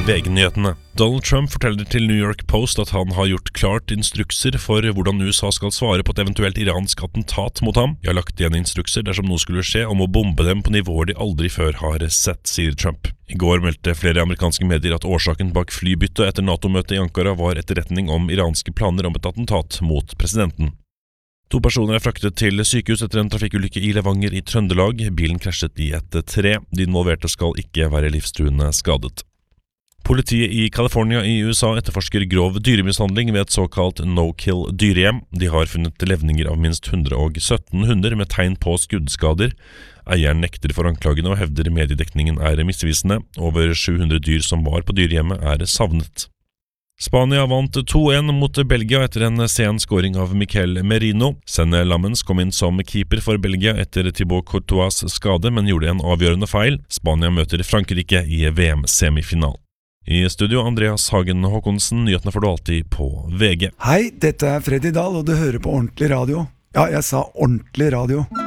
VG-nyhetene. Donald Trump forteller til New York Post at han har gjort klart instrukser for hvordan USA skal svare på et eventuelt iransk attentat mot ham. Jeg har lagt igjen instrukser dersom noe skulle skje om å bombe dem på nivåer de aldri før har sett, sier Trump. I går meldte flere amerikanske medier at årsaken bak flybyttet etter NATO-møtet i Ankara var etterretning om iranske planer om et attentat mot presidenten. 2 personer fraktet til sykehus etter en trafikkulykke i Levanger i Trøndelag. Bilen krasjet i et tre. De involverte skal ikke være livstruende skadet. Politiet i California i USA etterforsker grov dyremishandling ved et såkalt no-kill dyrehjem. De har funnet levninger av minst 117 hunder med tegn på skuddskader. Eieren nekter for anklagene og hevder mediedekningen er misvisende. Over 700 dyr som var på dyrehjemmet er savnet. Spania vant 2-1 mot Belgia etter en sen scoring av Mikel Merino. Senne Lammens kom inn som keeper for Belgia etter Thibaut Courtois skade, men gjorde en avgjørende feil. Spania møter Frankrike i VM-semifinal. I studio Andreas Hagen Håkonsen, nyhetene får du alltid på VG. Hei, dette er Freddy Dahl, og du hører på Ordentlig Radio. Ja, jeg sa Ordentlig Radio.